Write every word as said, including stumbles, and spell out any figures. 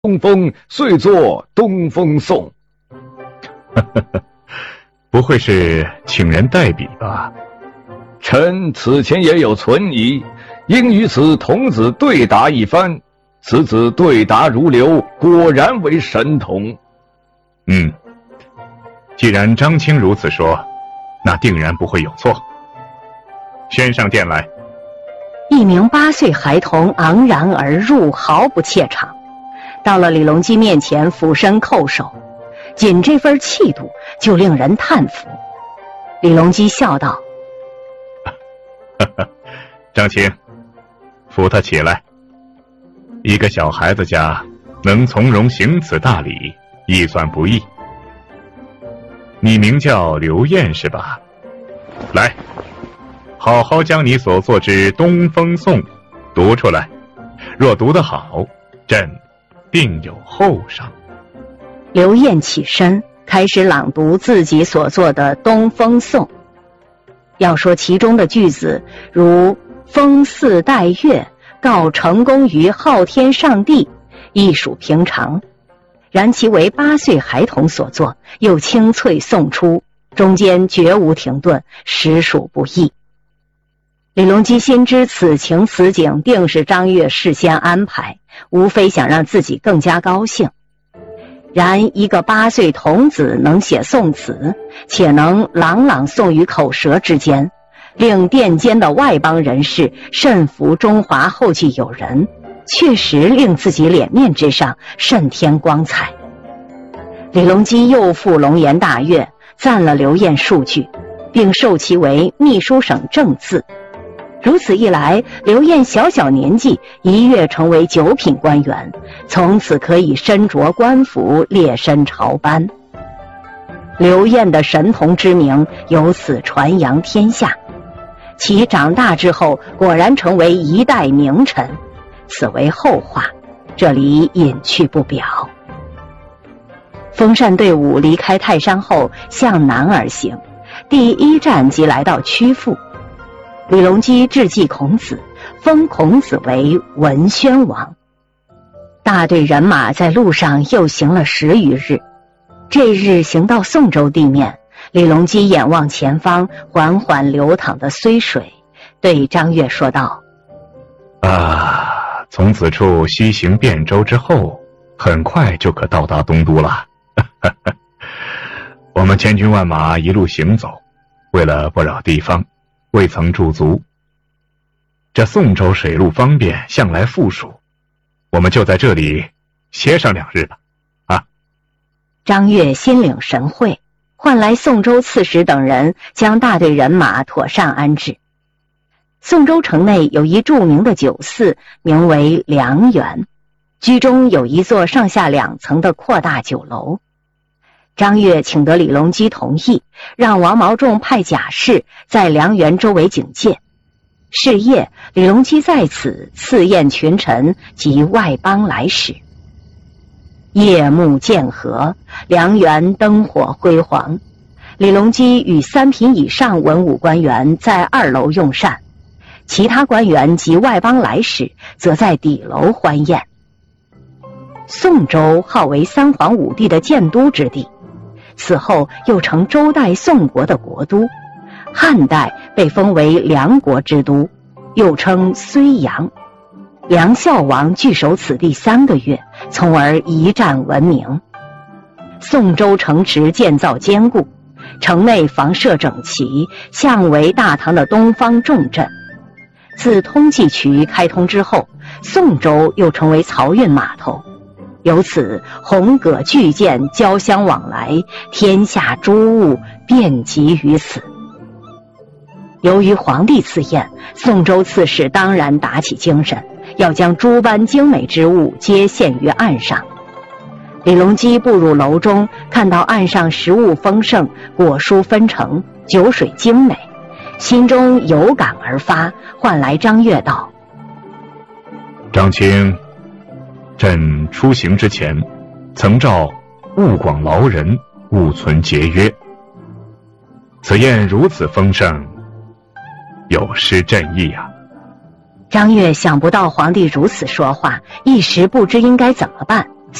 东风，遂作东风颂。 不会是请人代笔吧？ 臣此前也有存疑，应与此童子对答一番。此子对答如流，果然为神童。 嗯，既然张青如此说，那定然不会有错。宣上殿来。 一名八岁孩童昂然而入，毫不怯场，到了李隆基面前俯身叩首，仅这份气度就令人叹服。李隆基笑道： 张青，扶他起来。一个小孩子家能从容行此大礼，亦算不易。你名叫刘晏是吧？来，好好将你所作之《东风颂》读出来，若读得好，朕定有厚赏。 刘晏起身开始朗读自己所作的《东风颂》。要说其中的句子如风似带月，告成功于昊天上帝，亦属平常，然其为八岁孩童所作，又清脆诵出，中间绝无停顿，实属不易。李隆基心知此情此景定是张悦事先安排，无非想让自己更加高兴。然一个八岁童子能写宋词，且能朗朗诵于口舌之间，令殿间的外邦人士甚服中华后继有人，确实令自己脸面之上甚添光彩。李隆基又复龙颜大悦，赞了刘晏数句，并授其为秘书省正字。如此一来，刘晏小小年纪一跃成为九品官员，从此可以身着官服，列身朝班。刘晏的神童之名由此传扬天下，其长大之后果然成为一代名臣，此为后话，这里隐去不表。封禅队伍离开泰山后向南而行，第一站即来到曲阜。李隆基致祭孔子，封孔子为文宣王。大队人马在路上又行了十余日，这日行到宋州地面，李隆基眼望前方缓缓流淌的睢水，对张悦说道： 啊，从此处西行汴州之后，很快就可到达东都了。我们千军万马一路行走，为了不扰地方，未曾驻足。这宋州水路方便，向来富庶，我们就在这里歇上两日吧。啊！ 张悦心领神会，唤来宋州刺史等人，将大队人马妥善安置。宋州城内有一著名的酒肆，名为梁园，居中有一座上下两层的扩大酒楼。张悦请得李隆基同意，让王毛仲派甲士在梁园周围警戒。是夜，李隆基在此赐宴群臣及外邦来使。夜幕渐合，梁园灯火辉煌。李隆基与三品以上文武官员在二楼用膳，其他官员及外邦来使则在底楼欢宴。宋州号为三皇五帝的建都之地，此后又成周代宋国的国都，汉代被封为梁国之都，又称睢阳。梁孝王据守此地三个月，从而一战闻名。宋州城池建造坚固，城内房舍整齐，象为大唐的东方重镇。自通济渠开通之后，宋州又成为漕运码头，由此红葛巨舰交相往来，天下诸物遍集于此。由于皇帝赐宴，宋州刺史当然打起精神，要将诸般精美之物皆献于岸上。李隆基步入楼中，看到岸上食物丰盛，果蔬纷呈，酒水精美，心中有感而发，唤来张悦道： 张青，朕出行之前曾诏勿广劳人，勿存节约。此宴如此丰盛，有失朕意啊。 张悦想不到皇帝如此说话，一时不知应该怎么办，